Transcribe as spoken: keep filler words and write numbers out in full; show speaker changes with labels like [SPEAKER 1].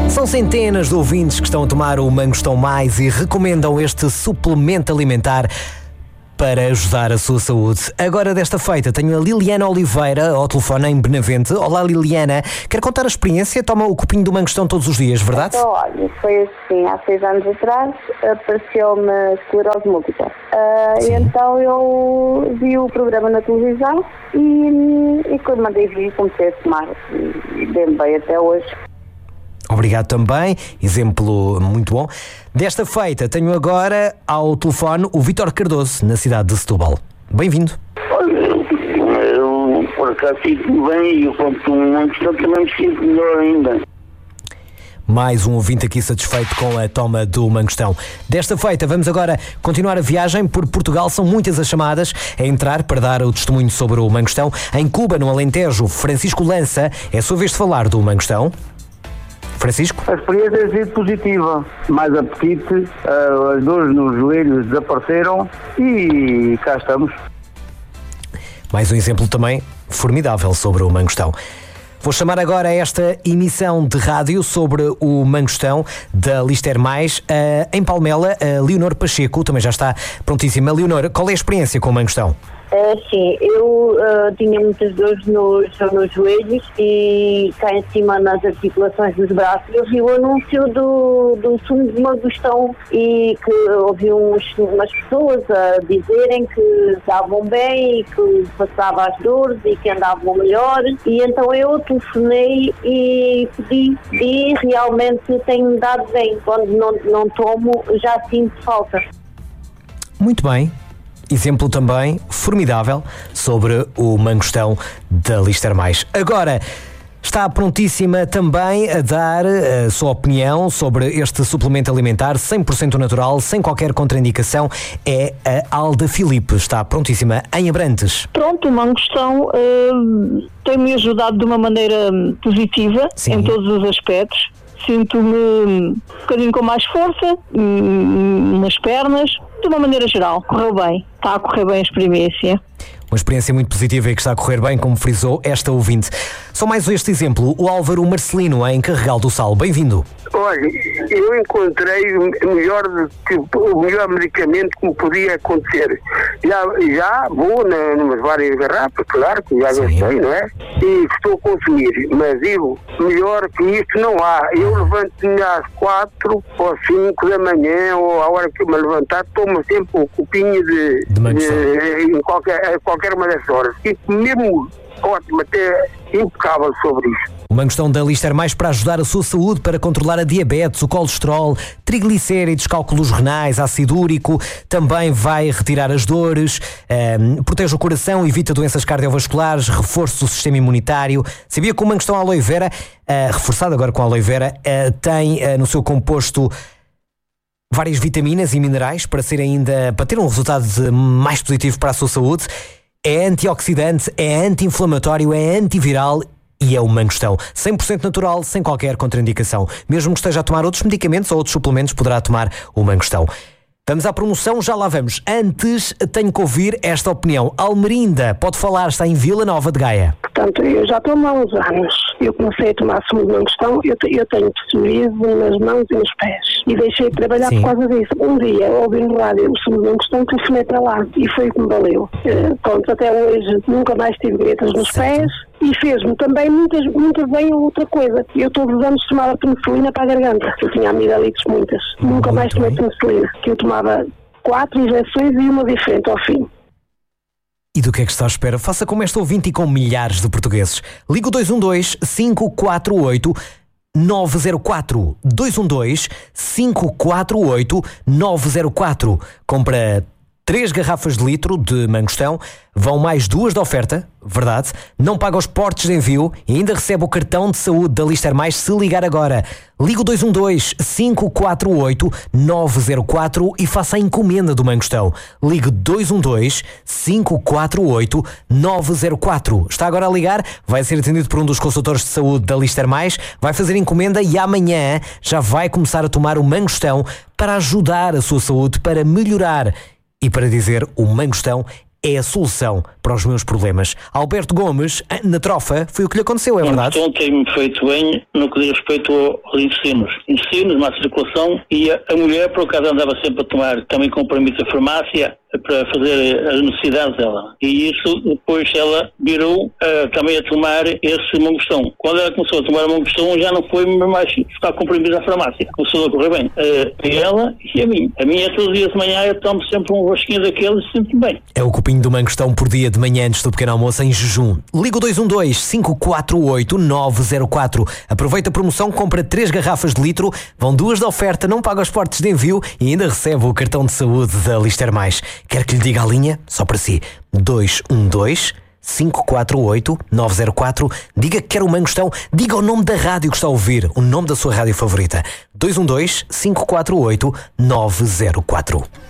[SPEAKER 1] São centenas de ouvintes que estão a tomar o Mangostão Mais e recomendam este suplemento alimentar para ajudar a sua saúde. Agora, desta feita, tenho a Liliana Oliveira ao telefone em Benavente. Olá, Liliana. Quer contar a experiência? Toma o copinho do Mangostão todos os dias, verdade?
[SPEAKER 2] Então, olha, foi assim, há seis anos atrás, apareceu-me esclerose múltipla. Uh, e então eu vi o programa na televisão e, e quando mandei vir, comecei a tomar. E bem bem até hoje.
[SPEAKER 1] Obrigado também, exemplo muito bom. Desta feita, tenho agora ao telefone o Vítor Cardoso, na cidade de Setúbal. Bem-vindo.
[SPEAKER 3] Olha, eu por acaso sinto bem e eu conto um questão também me sinto melhor ainda.
[SPEAKER 1] Mais um ouvinte aqui satisfeito com a toma do Mangostão. Desta feita, vamos agora continuar a viagem por Portugal. São muitas as chamadas a entrar para dar o testemunho sobre o Mangostão. Em Cuba, no Alentejo, Francisco Lança, é a sua vez de falar do Mangostão. Francisco?
[SPEAKER 3] A experiência tem sido positiva, mais apetite, uh, as dores nos joelhos desapareceram e cá estamos.
[SPEAKER 1] Mais um exemplo também formidável sobre o Mangostão. Vou chamar agora esta emissão de rádio sobre o Mangostão da Lister Mais. Uh, em Palmela, a Leonor Pacheco também já está prontíssima. Leonor, qual é a experiência com o Mangostão?
[SPEAKER 2] É, sim, eu uh, tinha muitas dores nos, nos joelhos e cá em cima nas articulações dos braços. Eu vi o anúncio do, do sumo de Mangostão e que ouvi uns, umas pessoas a dizerem que estavam bem e que passava as dores e que andavam melhor. E então eu telefonei e pedi e realmente tem-me dado bem. Quando não, não tomo, já sinto falta.
[SPEAKER 1] Muito bem. Exemplo também formidável sobre o Mangostão da Lister Mais. Agora, está prontíssima também a dar a sua opinião sobre este suplemento alimentar cem por cento natural, sem qualquer contraindicação. É a Alda Filipe. Está prontíssima em Abrantes.
[SPEAKER 4] Pronto, o Mangostão uh, tem-me ajudado de uma maneira positiva. Sim. Em todos os aspectos. Sinto-me um bocadinho com mais força hum, nas pernas. De uma maneira geral, correu bem. Está a correr bem a experiência.
[SPEAKER 1] Uma experiência muito positiva e que está a correr bem, como frisou esta ouvinte. Só mais este exemplo, o Álvaro Marcelino, em Carregal do Sal. Bem-vindo.
[SPEAKER 3] Olha, eu encontrei o melhor, o melhor medicamento que me podia acontecer. Já, já vou na, numas várias garrafas, claro, que já gastei, não é? E estou a consumir, mas eu, melhor que isto não há. Eu levanto-me às quatro ou cinco da manhã, ou à hora que me levantar, tomo sempre um copinho de,
[SPEAKER 1] de,
[SPEAKER 3] de em qualquer, qualquer uma das horas. Fico mesmo ótimo, até impecável sobre isso.
[SPEAKER 1] O Mangostão da Lister Mais para ajudar a sua saúde, para controlar a diabetes, o colesterol, triglicéridos, cálculos renais, ácido úrico, também vai retirar as dores, um, protege o coração, evita doenças cardiovasculares, reforça o sistema imunitário. Sabia que o Mangostão Aloe Vera, uh, reforçado agora com a Aloe Vera, uh, tem uh, no seu composto várias vitaminas e minerais para ser ainda, para ter um resultado de, mais positivo para a sua saúde. É antioxidante, é anti-inflamatório, é antiviral e é o Mangostão. cem por cento natural, sem qualquer contraindicação. Mesmo que esteja a tomar outros medicamentos ou outros suplementos, poderá tomar o Mangostão. Vamos à promoção, já lá vamos. Antes, tenho que ouvir esta opinião. Almerinda, pode falar, está em Vila Nova de Gaia.
[SPEAKER 5] Portanto, eu já tomo há uns anos. Eu comecei a tomar sumo de Mangostão, eu, eu tenho psoríase nas mãos e nos pés. E deixei de trabalhar Sim. por causa disso. Um dia, eu ouvi no rádio o sumo de Mangostão, telefonei para lá. E foi o que me valeu. Uh, pronto, até hoje nunca mais tive gretas nos certo. pés. E fez-me também muitas, muitas bem outra coisa. Eu todos os anos tomava penicilina para a garganta. Eu tinha amidalites muitas. Muito nunca mais tomei bem. penicilina. Que eu tomava quatro injeções e uma diferente ao fim.
[SPEAKER 1] E do que é que está à espera? Faça como esta ouvinte e com milhares de portugueses. Liga o dois um dois, cinco quatro oito, nove zero quatro. dois um dois, cinco quatro oito, nove zero quatro. Compra três garrafas de litro de Mangostão, vão mais duas de oferta, verdade? Não paga os portos de envio e ainda recebe o cartão de saúde da Lister Mais se ligar agora. Liga o dois um dois, cinco quatro oito, nove zero quatro e faça a encomenda do Mangostão. Ligue dois um dois, cinco quatro oito, nove zero quatro. Está agora a ligar, vai ser atendido por um dos consultores de saúde da Lister Mais, vai fazer encomenda e amanhã já vai começar a tomar o Mangostão para ajudar a sua saúde, para melhorar. E para dizer, o Mangostão é a solução para os meus problemas. Alberto Gomes, na trofa, foi o que lhe aconteceu, é verdade?
[SPEAKER 6] Então tem-me feito bem no que diz respeito aos ensinos. Ensinos, má circulação, e a, a mulher, por acaso, andava sempre a tomar também comprimidos da farmácia para fazer as necessidades dela. E isso, depois ela virou uh, também a tomar esse mangostão. Quando ela começou a tomar o mangostão, já não foi mais ficar comprimidos da farmácia. Começou a correr bem. Uh, a ela e a mim. A minha, todos os dias de manhã, eu tomo sempre um rosquinho daqueles e sinto bem.
[SPEAKER 1] É o copinho do mangostão por dia de manhã antes do pequeno almoço em jejum. Liga o dois um dois, cinco quatro oito, nove zero quatro. Aproveita a promoção, compra três garrafas de litro, vão duas de oferta, não paga os portos de envio e ainda recebe o cartão de saúde da Lister Mais. Quer que lhe diga a linha? Só para si. dois um dois, cinco quatro oito, nove zero quatro. Diga que quer o mangostão. Diga o nome da rádio que está a ouvir. O nome da sua rádio favorita. dois um dois, cinco quatro oito, nove zero quatro.